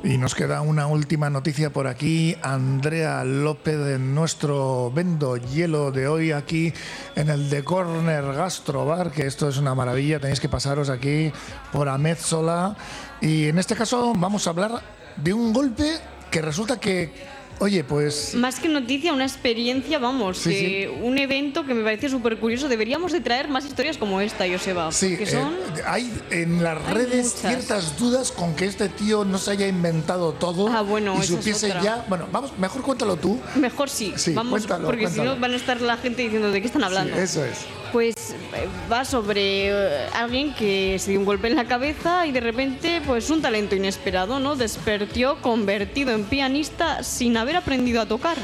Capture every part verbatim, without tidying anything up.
Y nos queda una última noticia por aquí. Andrea López, nuestro vendo hielo de hoy aquí en el The Corner Gastrobar, que esto es una maravilla, tenéis que pasaros aquí por Amézcola. Y en este caso vamos a hablar de un golpe que resulta que, oye, pues... Más que noticia, una experiencia, vamos, sí, que sí. un evento que me parece súper curioso. Deberíamos de traer más historias como esta, Joseba. Sí, que son... eh, hay en las hay redes muchas. ciertas dudas con que este tío no se haya inventado todo Ah, bueno, y esa es supiese otra. ya... Bueno, vamos, mejor cuéntalo tú. Mejor sí, Sí, vamos, cuéntalo, porque cuéntalo. si no van a estar la gente diciendo de qué están hablando. Sí, eso es. Pues eh, va sobre eh, alguien que se dio un golpe en la cabeza y de repente, pues un talento inesperado, ¿no? Despertó convertido en pianista sin haber aprendido a tocar.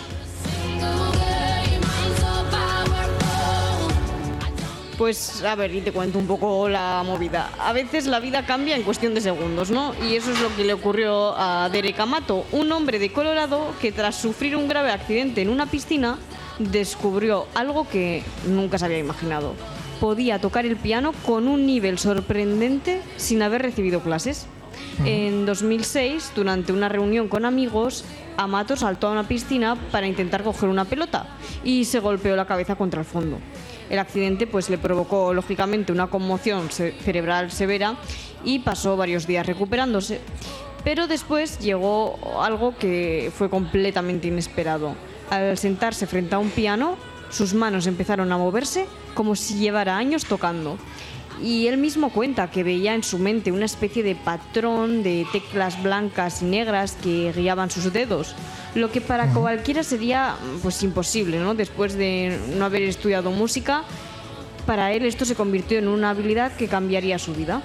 Pues a ver, y te cuento un poco la movida. A veces la vida cambia en cuestión de segundos, ¿no? Y eso es lo que le ocurrió a Derek Amato, un hombre de Colorado que tras sufrir un grave accidente en una piscina descubrió algo que nunca se había imaginado. Podía tocar el piano con un nivel sorprendente sin haber recibido clases. Uh-huh. En dos mil seis, durante una reunión con amigos, Amato saltó a una piscina para intentar coger una pelota y se golpeó la cabeza contra el fondo. El accidente pues le provocó lógicamente una conmoción cerebral severa y pasó varios días recuperándose. Pero después llegó algo que fue completamente inesperado. Al sentarse frente a un piano, sus manos empezaron a moverse como si llevara años tocando. Y él mismo cuenta que veía en su mente una especie de patrón de teclas blancas y negras que guiaban sus dedos, lo que para cualquiera sería pues imposible, ¿no? Después de no haber estudiado música, para él esto se convirtió en una habilidad que cambiaría su vida.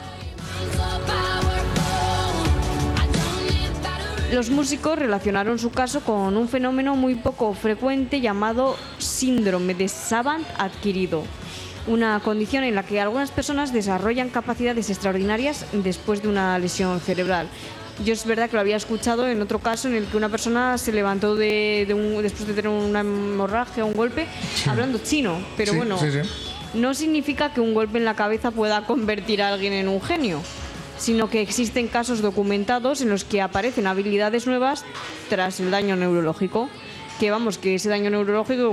Los músicos relacionaron su caso con un fenómeno muy poco frecuente llamado síndrome de Savant adquirido, una condición en la que algunas personas desarrollan capacidades extraordinarias después de una lesión cerebral. Yo es verdad que lo había escuchado en otro caso en el que una persona se levantó de, de un, después de tener una hemorragia, un golpe, sí. hablando chino, pero sí, bueno, sí, sí. no significa que un golpe en la cabeza pueda convertir a alguien en un genio, sino que existen casos documentados en los que aparecen habilidades nuevas tras el daño neurológico, que vamos, que ese daño neurológico